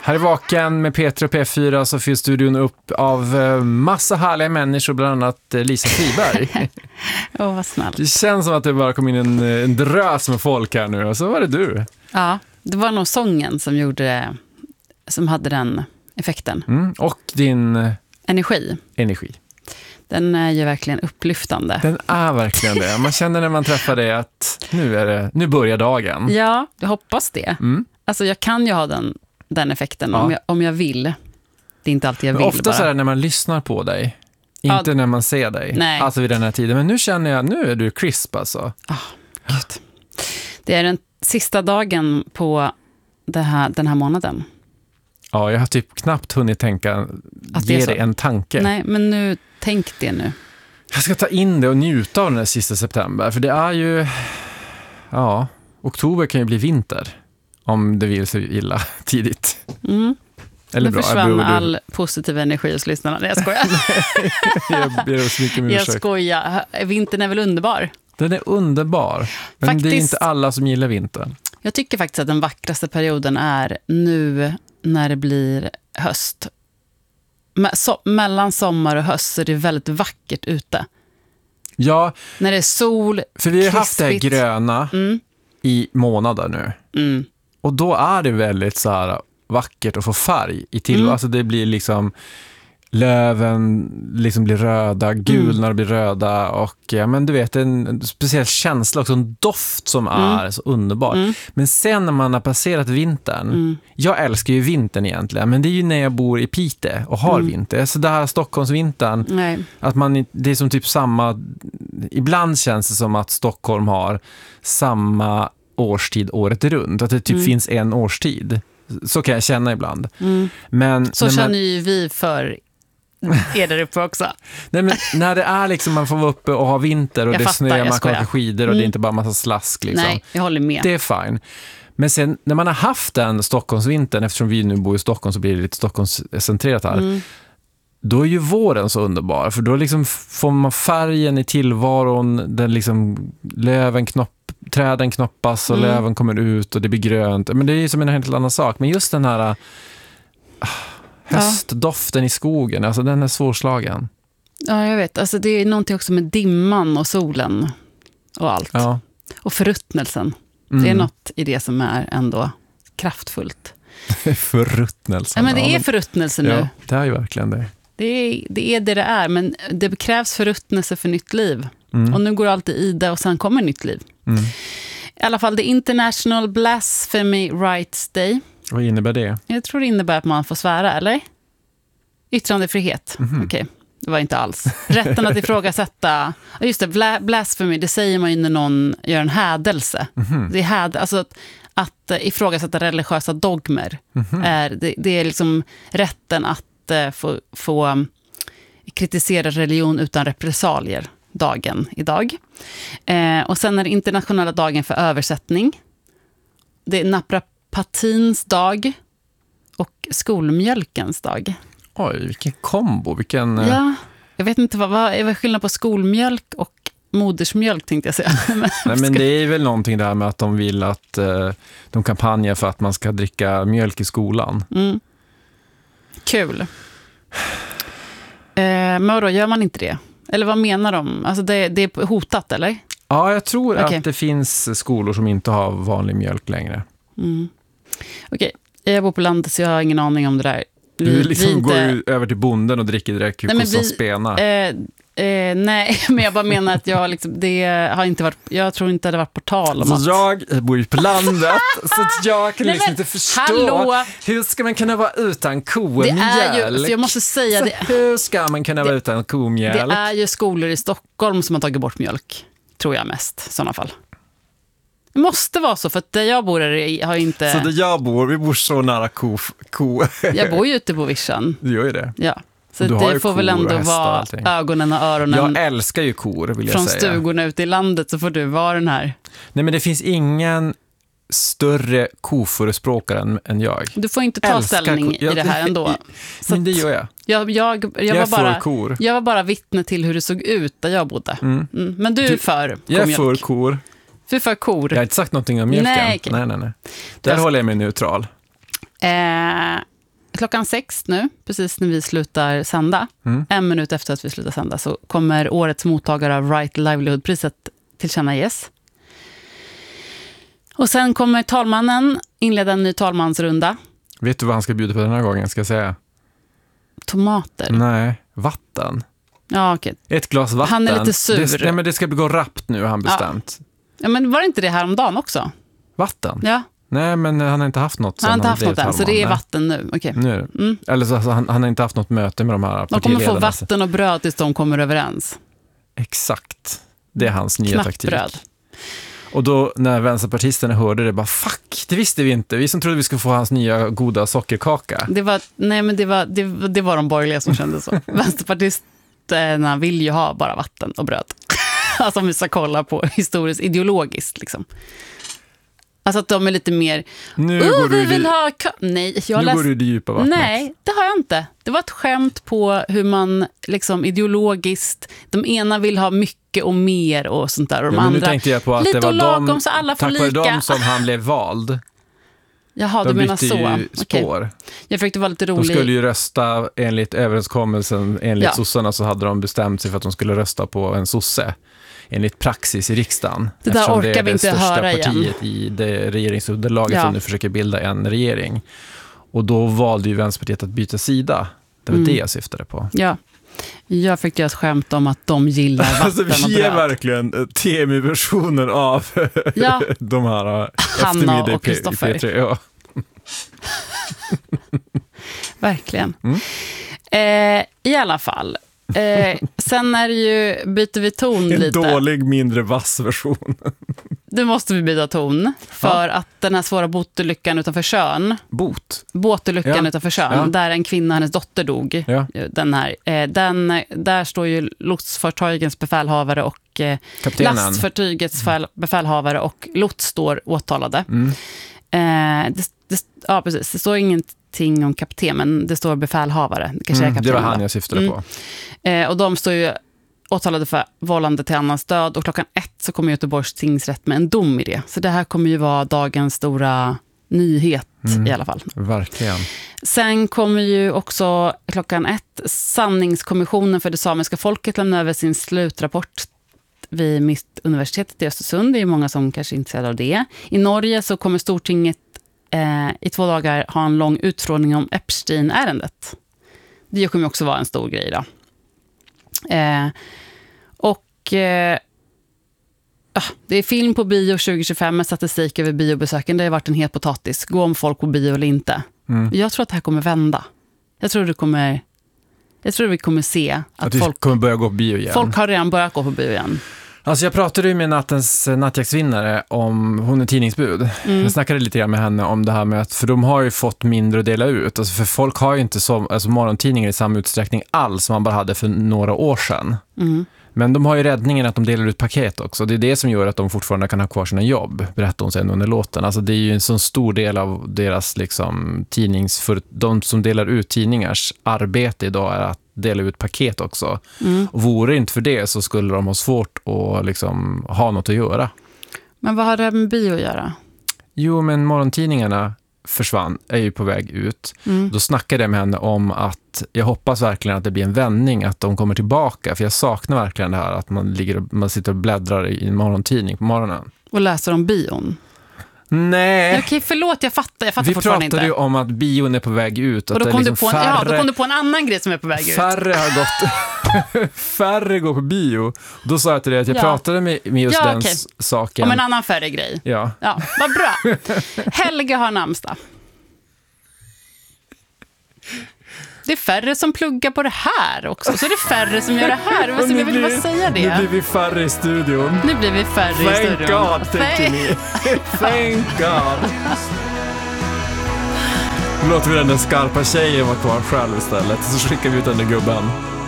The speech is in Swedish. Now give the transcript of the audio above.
Här i Vaken med Peter och P4 så fylls studion upp av massa härliga människor, bland annat Lisa Friberg. Vad snällt. Det känns som att det bara kom in en drös med folk här nu, och så var det du. Ja, det var nog sången som hade den effekten. Och din energi. Den är ju verkligen upplyftande. Den är verkligen det. Man känner när man träffar dig att nu börjar dagen. Ja, jag hoppas det. Alltså jag kan ju ha den effekten om jag vill. Det är inte alltid jag vill. Ofta så är det när man lyssnar på dig. Inte när man ser dig. Nej. Alltså vid den här tiden. Men nu känner jag, nu är du crisp alltså. Gud. Det är den sista dagen på den här månaden. Ja, jag har typ knappt hunnit tänka, ge dig en tanke. Nej, men nu, tänk det nu. Jag ska ta in det och njuta av den här sista september. För det är ju, oktober kan ju bli vinter. Om det vill sig illa tidigt. Eller nu försvann all positiv energi hos lyssnarna. Nej, jag skojar. Jag ber så mycket om ursäkt. Jag skojar. Vintern är väl underbar? Den är underbar. Men faktiskt, det är inte alla som gillar vintern. Jag tycker faktiskt att den vackraste perioden är nu när det blir höst. Mellan sommar och höst så är det väldigt vackert ute. Ja. När det är sol, för vi har haft det här gröna i månader nu. Och då är det väldigt så här vackert att få färg i tillvaron. Alltså det blir liksom löven liksom blir röda, gulnar blir röda och men du vet en speciell känsla också, en doft som är så underbar. Men sen när man har passerat vintern, jag älskar ju vintern egentligen, men det är ju när jag bor i Piteå och har vinter. Så det här Stockholmsvintern, att det är som typ samma, ibland känns det som att Stockholm har samma årstid året runt, att det typ finns en årstid. Så kan jag känna ibland. Men så känner ju vi för är där uppe också. Nej, men när det är liksom man får vara uppe och ha vinter och det snöar, man kan åka skidor och det är inte bara massa slask liksom. Nej, jag håller med. Det är fine. Men sen när man har haft den Stockholmsvintern, eftersom vi nu bor i Stockholm så blir det lite Stockholmscentrerat här. Då är ju våren så underbar, för då liksom får man färgen i tillvaron, den liksom träden knoppas och löven kommer ut och det blir grönt. Men det är ju som en helt annan sak. Men just den här höstdoften i skogen, alltså den är svårslagen. Ja, jag vet. Alltså det är någonting också med dimman och solen och allt. Ja. Och förruttnelsen. Det är något i det som är ändå kraftfullt. Förruttnelsen. Ja, men det är förruttnelse nu. Ja, det är ju verkligen det. Det är det är, men det krävs förruttnelse för nytt liv. Och nu går allt i ida och sen kommer nytt liv. I alla fall, det International Blasphemy Rights Day. Vad innebär det? Jag tror det innebär att man får svära, eller? Yttrandefrihet. Okej, det var inte alls. Rätten att ifrågasätta. Just det, blasphemy, det säger man ju när någon gör en hädelse. Det är alltså att ifrågasätta religiösa dogmer. Det är liksom rätten att få kritisera religion utan repressalier. Dagen idag. Och sen är det internationella dagen för översättning. Det är naprapatins dag och skolmjölkens dag. Oj, vilken kombo. Ja, jag vet inte vad är skillnad på skolmjölk och modersmjölk, tänkte jag säga. Nej, men det är väl någonting där med att de vill att de kampanjer för att man ska dricka mjölk i skolan. Kul. Men då gör man inte det? Eller vad menar de? Alltså det är hotat, eller? Ja, jag tror att det finns skolor som inte har vanlig mjölk längre. Okej, jag bor på landet så jag har ingen aning om det där. Du liksom går över till bonden och dricker direkt kostar spena. Nej, men jag bara menar att jag liksom, det har inte varit, jag tror inte det har varit på tal om alltså jag bor ju på landet så att jag kan liksom inte förstå hur ska man kunna vara utan komjölk? Det är ju, jag måste säga det, hur ska man kunna vara utan komjölk? Det är ju skolor i Stockholm som har tagit bort mjölk, tror jag mest i sådana fall. Det måste vara så, för att där jag bor har inte... Så där jag bor, vi bor så nära ko. Jag bor ju ute på Vischan. Du gör ju det. Ja. Så det får väl ändå vara ögonen och öronen. Jag älskar ju kor, vill jag från säga. Från stugorna ute i landet så får du vara den här. Nej, men det finns ingen större koförespråkare än jag. Du får inte ta ställning i det här ändå. Men det gör jag. Jag var bara vittne till hur det såg ut där jag bodde. Men du är för komjölk. Jag är för kor. Du är för kor. Jag har inte sagt någonting om mjölken. Nej. Där håller jag mig neutral. klockan 6 nu, precis när vi slutar sända, 1 minut efter att vi slutar sända, så kommer årets mottagare av Right Livelihood-priset tillkännages. Och sen kommer talmannen inleda en ny talmansrunda. Vet du vad han ska bjuda på den här gången, ska jag säga? Tomater. Nej, vatten. Ja, okej. Ett glas vatten. Han är lite sur. Nej, men det ska gå rappt nu, har han bestämt. Ja, men var det inte det här om dagen också? Vatten? Ja. Nej, men han har inte haft något. Han har inte haft något än, så det är vatten nu. Okay. Nu. Eller så han har inte haft något möte med de här partiledarna. De kommer få vatten och bröd tills de kommer överens. Exakt. Det är hans nya taktik. Bröd. Och då när vänsterpartisterna hörde det, bara fuck, det visste vi inte. Vi som trodde vi skulle få hans nya goda sockerkaka. Det var de borgerliga som kände så. Vänsterpartisterna vill ju ha bara vatten och bröd. Alltså om vi ska kolla på historiskt ideologiskt liksom. Alltså att de är lite mer vi vill ha nej, nu går du i det djupa vattnet. Nej, det har jag inte. Det var ett skämt på hur man liksom ideologiskt, de ena vill ha mycket och mer och sånt där, och de andra nu tänkte jag på att lite det var lagom, så alla får lika. Tack vare dem som han blev vald. Jaha, du menar så. Ju spår. Okay. Jag försökte vara lite rolig. De skulle ju rösta enligt överenskommelsen, enligt sossarna, så hade de bestämt sig för att de skulle rösta på en sosse. Enligt praxis i riksdagen. Det där orkar vi inte höra igen. Det är det största partiet i det regeringsunderlaget som nu försöker bilda en regering. Och då valde ju Vänsterpartiet att byta sida. Det var det jag syftade på. Ja, jag fick ju ett skämt om att de gillar vatten alltså, och bröd. Vi är verkligen TMI-versionen av de här Hanna och Kristoffer. Ja. Verkligen. I alla fall. Sen är det ju, byter vi ton lite. En dålig, mindre vass version. Nu måste vi byta ton för att den här svåra båtolyckan utanför Tjörn. Båtolyckan utanför Tjörn, där en kvinna och hennes dotter dog. Ja. Där står ju lotsfartygets befälhavare och lastfartygets befälhavare och lots står åtalade. Precis. Det står ingenting om kapten, men det står befälhavare. Det var han jag syftade på. Och de står ju åtalade för vållande till annans död, och klockan 1 så kommer Göteborgs tingsrätt med en dom i det. Så det här kommer ju vara dagens stora nyhet i alla fall. Verkligen. Sen kommer ju också klockan 1 Sanningskommissionen för det samiska folket lämna över sin slutrapport vid Mittuniversitetet i Östersund. Det är många som kanske är intresserade av det. I Norge så kommer Stortinget i 2 dagar ha en lång utfrågning om Epstein-ärendet. Det kommer också vara en stor grej då. Det är film på bio 2025 med statistik över biobesöken. Det har varit en het potatis. Gå om folk på bio eller inte. Jag tror att det här kommer vända. Jag tror vi kommer se att folk kommer börja gå på bio igen. Folk har redan börjat gå på bio igen. Alltså jag pratade ju med nattens nattjaktsvinnare om, hon är tidningsbud. Jag snackade lite grann med henne om det här med att, för de har ju fått mindre att dela ut. Alltså för folk har ju inte morgontidningar i samma utsträckning alls som man bara hade för några år sedan. Men de har ju räddningen att de delar ut paket också. Det är det som gör att de fortfarande kan ha kvar sina jobb, berättar hon sen under låten. Alltså det är ju en så stor del av deras liksom, de som delar ut tidningars arbete idag är att dela ut paket också. Och vore det inte för det så skulle de ha svårt att liksom, ha något att göra. Men vad har det med bio att göra? Jo, men morgontidningarna är ju på väg ut. Då snackade jag med henne om att jag hoppas verkligen att det blir en vändning, att de kommer tillbaka, för jag saknar verkligen det här att man sitter och bläddrar i en morgontidning på morgonen. Och läser om bion. Nej. Okej, förlåt, jag fattar vi fortfarande inte. Vi pratade ju om att bion är på väg ut. Och då kom, liksom då kom du på en annan grej som är på väg ut. Färre går på bio. Då sa jag till dig att jag pratade med just den saken. Om en annan färre grej. Ja, vad bra. Helge har namnsdag. Det är färre som pluggar på det här också. Så är det färre som gör det här. Jag vill bara säga det. Nu blir vi färre i studion. Thank God, tänker ni. Thank God. Nu låter vi den där skarpa tjejen vara kvar själv istället. Så skickar vi ut den där gubben.